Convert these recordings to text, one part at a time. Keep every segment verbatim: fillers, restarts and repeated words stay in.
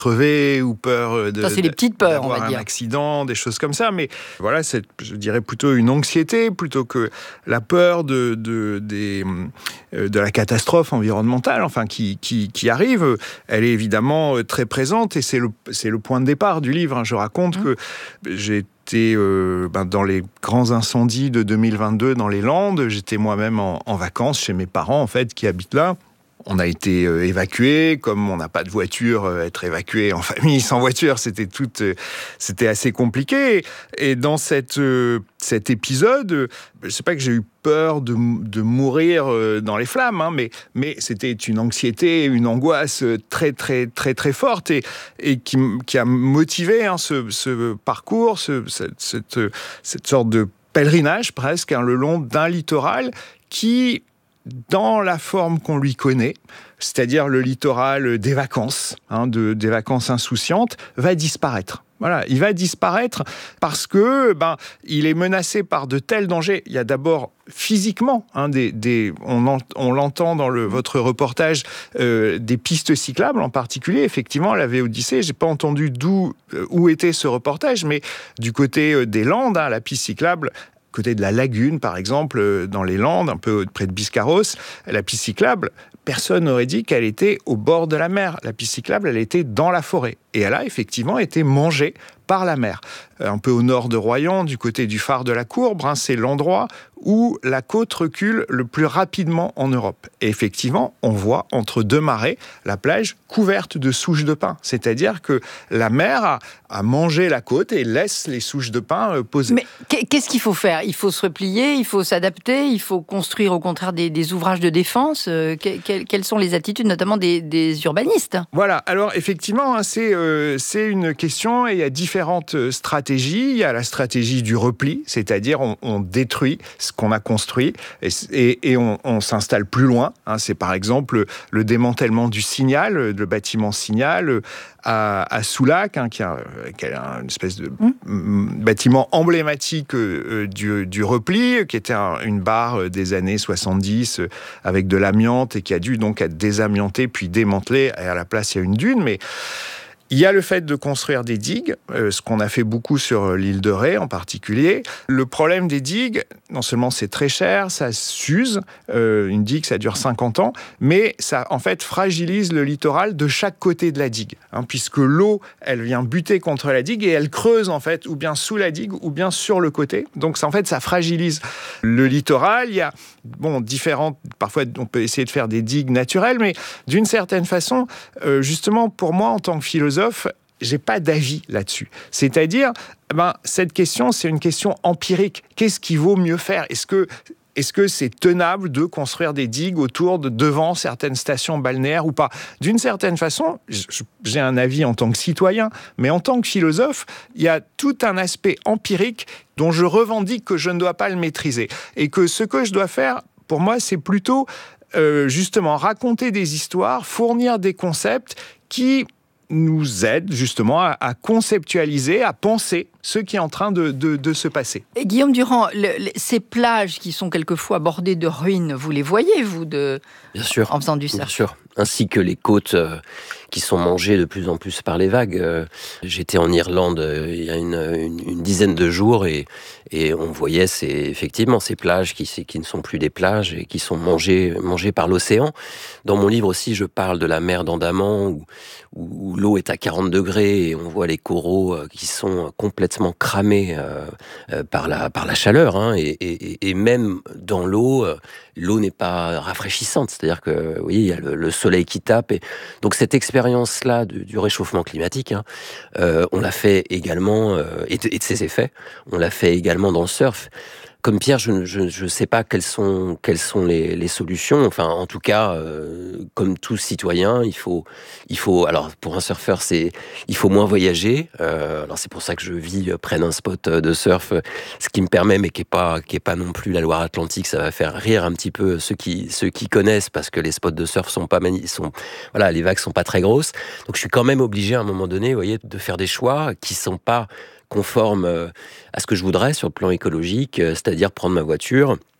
crever ou peur de, ça, c'est les petites peurs, d'avoir on va un dire. accident, des choses comme ça. Mais voilà, c'est, je dirais plutôt une anxiété plutôt que la peur de, de, des, de la catastrophe environnementale, enfin, qui, qui, qui arrive. Elle est évidemment très présente et c'est le, c'est le point de départ du livre. Je raconte mmh. que j'ai été euh, ben, dans les grands incendies de deux mille vingt-deux dans les Landes. J'étais moi-même en, en vacances chez mes parents, en fait, qui habitent là. On a été euh, évacués, comme on n'a pas de voiture, euh, être évacué en famille sans voiture, c'était tout, euh, c'était assez compliqué. Et dans cette, euh, cet épisode, euh, c'est pas que j'ai eu peur de, de mourir euh, dans les flammes, hein, mais, mais c'était une anxiété, une angoisse très très très très forte et, et qui, qui a motivé hein, ce, ce parcours, ce, cette, cette, cette sorte de pèlerinage presque hein, le long d'un littoral qui, dans la forme qu'on lui connaît, c'est-à-dire le littoral des vacances, hein, de, des vacances insouciantes, va disparaître. Voilà, il va disparaître parce que ben il est menacé par de tels dangers. Il y a d'abord physiquement, hein, des, des, on, en, on l'entend dans le, votre reportage, euh, des pistes cyclables en particulier. Effectivement, la V Odyssée, j'ai pas entendu d'où euh, où était ce reportage, mais du côté euh, des Landes, hein, la piste cyclable. Côté de la lagune, par exemple, dans les Landes, un peu près de Biscarrosse, la piste cyclable, personne n'aurait dit qu'elle était au bord de la mer. La piste cyclable, elle était dans la forêt. Et elle a effectivement été mangée par la mer. Un peu au nord de Royan, du côté du phare de la Courbe, hein, c'est l'endroit où la côte recule le plus rapidement en Europe. Et effectivement, on voit entre deux marées la plage couverte de souches de pin. C'est-à-dire que la mer a, a mangé la côte et laisse les souches de pin euh, posées. Mais qu'est-ce qu'il faut faire ? Il faut se replier, il faut s'adapter, il faut construire au contraire des, des ouvrages de défense. Euh, que, que, quelles sont les attitudes notamment des, des urbanistes ? Voilà, alors effectivement, hein, c'est, euh, c'est une question et il y a différentes stratégies. Il y a la stratégie du repli, c'est-à-dire on, on détruit ce qu'on a construit et, et, et on, on s'installe plus loin. Hein. C'est par exemple le démantèlement du Signal, le bâtiment Signal à, à Soulac, hein, qui, a, qui a une espèce de mmh. bâtiment emblématique euh, du, du repli, qui était un, une barre des années soixante-dix euh, avec de l'amiante et qui a dû donc être désamiantée puis démantelée. Et à la place, il y a une dune, mais il y a le fait de construire des digues, euh, ce qu'on a fait beaucoup sur l'île de Ré en particulier. Le problème des digues, non seulement c'est très cher, ça s'use, euh, une digue ça dure cinquante ans, mais ça en fait fragilise le littoral de chaque côté de la digue, hein, puisque l'eau, elle vient buter contre la digue et elle creuse en fait ou bien sous la digue ou bien sur le côté. Donc ça, en fait ça fragilise le littoral. Il y a bon différentes, parfois on peut essayer de faire des digues naturelles, mais d'une certaine façon, euh, justement pour moi en tant que philosophe, j'ai pas d'avis là-dessus. C'est-à-dire, ben, cette question, c'est une question empirique. Qu'est-ce qu'il vaut mieux faire ? Est-ce que, est-ce que c'est tenable de construire des digues autour de, devant certaines stations balnéaires ou pas ? D'une certaine façon, j'ai un avis en tant que citoyen, mais en tant que philosophe, il y a tout un aspect empirique dont je revendique que je ne dois pas le maîtriser. Et que ce que je dois faire, pour moi, c'est plutôt, euh, justement, raconter des histoires, fournir des concepts qui nous aide justement à, à conceptualiser, à penser ce qui est en train de, de, de se passer. Et Guillaume Durand, le, le, ces plages qui sont quelquefois bordées de ruines, vous les voyez, vous, de... Bien sûr, en faisant du surf. Bien sûr. Ainsi que les côtes euh, qui sont mangées de plus en plus par les vagues. Euh, j'étais en Irlande euh, il y a une, une, une dizaine de jours et, et on voyait ces, effectivement ces plages qui, qui ne sont plus des plages et qui sont mangées, mangées par l'océan. Dans mon livre aussi, je parle de la mer d'Andaman où, où l'eau est à quarante degrés et on voit les coraux euh, qui sont complètement cramés euh, euh, par, la, par la chaleur. Hein, et, et, et même dans l'eau, euh, l'eau n'est pas rafraîchissante. C'est-à-dire que, oui, il y a le, le soleil qui tape. Et donc cette expérience-là du, du réchauffement climatique, hein, euh, on l'a fait également, euh, et, de, et de ses effets, on l'a fait également dans le surf. Comme Pierre, je ne je, je sais pas quelles sont, quelles sont les, les solutions. Enfin, en tout cas, euh, comme tout citoyen, il faut, il faut. Alors, pour un surfeur, c'est, il faut moins voyager. Euh, alors, c'est pour ça que je vis près d'un spot de surf, ce qui me permet, mais qui est pas, qui est pas non plus la Loire-Atlantique. Ça va faire rire un petit peu ceux qui, ceux qui connaissent, parce que les spots de surf sont pas mani- sont, voilà, les vagues sont pas très grosses. Donc, je suis quand même obligé à un moment donné, vous voyez, de faire des choix qui sont pas conforme à ce que je voudrais sur le plan écologique, c'est-à-dire prendre ma voiture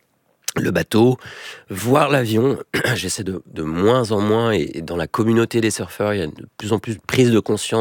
le bateau, voir l'avion. J'essaie de, de moins en moins, et, et dans la communauté des surfeurs, il y a de plus en plus de prise de conscience